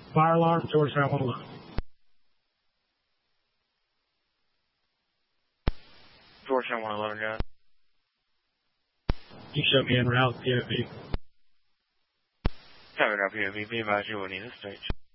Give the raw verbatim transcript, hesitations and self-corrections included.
Fire alarm, Georgetown one eleven. Georgetown one eleven, got it. You show me en route, P O V. Copy, now P O V. Be advised you will need a stage.